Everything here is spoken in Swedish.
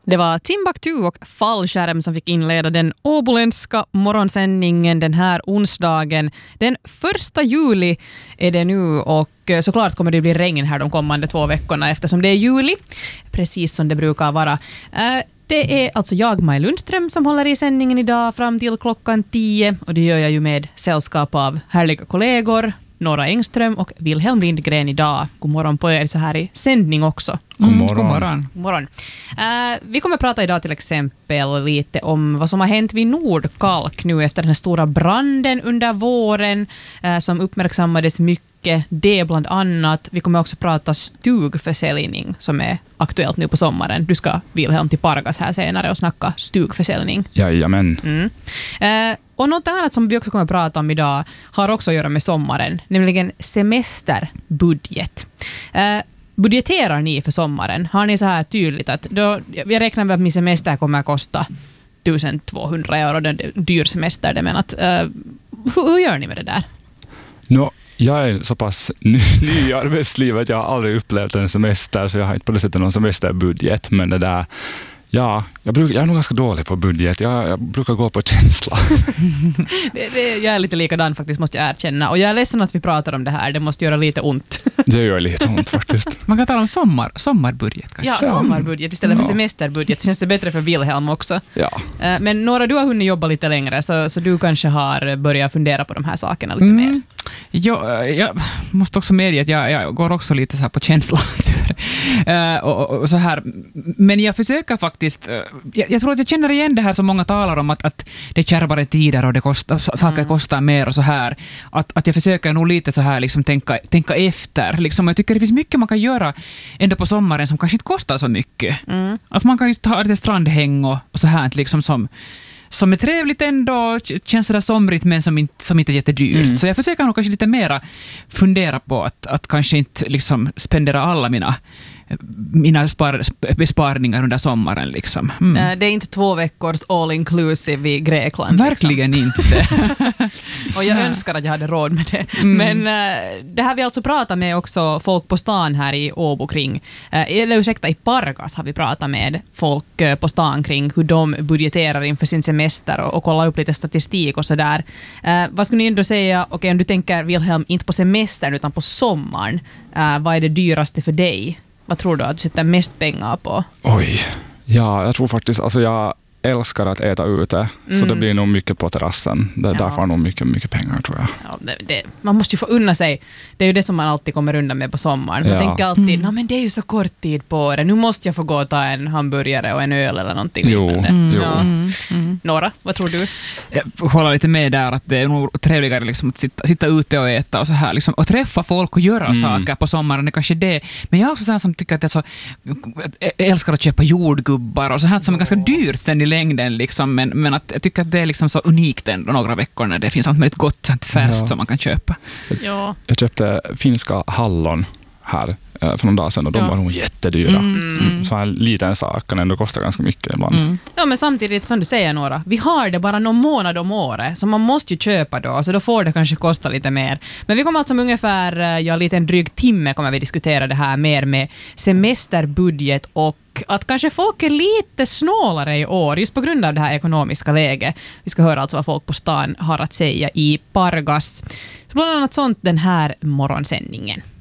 Det var Timbuktu och Fallskärm som fick inleda den åboländska morgonsändningen den här onsdagen. Den 1 juli är det nu och såklart kommer det bli regn här de kommande 2 veckorna eftersom det är juli, precis som det brukar vara. Det är alltså jag, Maj Lundström, som håller i sändningen idag fram till klockan 10 och det gör jag ju med sällskap av härliga kollegor, Nora Engström och Wilhelm Lindgren idag. God morgon på er så här i sändning också. God morgon. God morgon. God morgon. Vi kommer att prata idag till exempel lite om vad som har hänt vid Nordkalk nu efter den här stora branden under våren som uppmärksammades mycket. Det är bland annat. Vi kommer också prata stugförsäljning som är aktuellt nu på sommaren. Du ska, Wilhelm, till Pargas här senare och snacka stugförsäljning. Jajamän. Och något annat som vi också kommer att prata om idag har också att göra med sommaren, nämligen semesterbudget. Budgeterar ni för sommaren? Har ni så här tydligt att jag räknar med att min semester kommer att kosta 1200 euro, den dyr semester, men att hur gör ni med det där? Jag är så pass ny i arbetslivet, jag har aldrig upplevt en semester så jag har inte på det sättet någon semesterbudget, men det där, jag är nog ganska dålig på budget. Jag brukar gå på känsla. Jag är lite likadan faktiskt, måste jag erkänna. Och jag är ledsen att vi pratar om det här. Det måste göra lite ont. Det gör lite ont faktiskt. Man kan tala om sommarbudget kanske. Ja, sommarbudget istället för semesterbudget. Känns det bättre för Wilhelm också. Ja. Men Nora, du har hunnit jobba lite längre så du kanske har börjat fundera på de här sakerna lite mer. Jag måste också medge att jag går också lite så här på känsla. och så här. Men jag försöker faktiskt, jag tror att jag känner igen det här som många talar om att det är kärvare tider och det saker kostar mer och så här. Att jag försöker nog lite så här liksom tänka efter. Liksom, jag tycker det finns mycket man kan göra ändå på sommaren som kanske inte kostar så mycket. Att man kan just ha ett strandhäng och så här liksom som är trevligt ändå, känns det somrigt men som inte är jättedyrt. Så jag försöker nog kanske lite mera fundera på att kanske inte liksom spendera alla mina besparingar under sommaren. Liksom. Det är inte 2 veckors all inclusive i Grekland. Verkligen liksom. Inte. Och jag önskar att jag hade råd med det. Men det här vi alltså pratar med också folk på stan här i Åbo kring, eller i Pargas har vi pratat med folk på stan kring hur de budgeterar inför sin semester och kollar upp lite statistik och sådär. Vad skulle ni ändå säga, okej, om du tänker Wilhelm inte på semestern utan på sommaren, vad är det dyraste för dig? Vad tror du att du sätter mest pengar på? Oj, ja, jag tror faktiskt, alltså jag älskar att äta ute, så det blir nog mycket på terrassen. Där får nog mycket pengar, tror jag. Ja, man måste ju få unna sig. Det är ju det som man alltid kommer undan med på sommaren. Man tänker alltid, men det är ju så kort tid på det. Nu måste jag få gå och ta en hamburgare och en öl eller någonting liknande. Nora, vad tror du? Jag håller lite med där att det är nog trevligare liksom att sitta ute och äta och så här liksom, och träffa folk och göra saker på sommaren, det kanske det. Men jag är också sån som tycker att jag älskar att köpa jordgubbar och så här som är ganska dyrt sen i längden liksom, men att jag tycker att det är liksom så unikt ändå några veckor när det finns allt möjligt gott färskt som man kan köpa. Jag köpte finska hallon här för någon dag sedan och de var nog jättedyra. Så en liten sak kan ändå kosta ganska mycket ibland. Ja, men samtidigt som du säger, Nora, vi har det bara någon månad om året, så man måste ju köpa då, så då får det kanske kosta lite mer. Men vi kommer alltså ungefär, lite en dryg timme kommer vi diskutera det här mer med semesterbudget och att kanske folk är lite snålare i år just på grund av det här ekonomiska läget. Vi ska höra alltså vad folk på stan har att säga i Pargas. Så bland annat sånt den här morgonsändningen.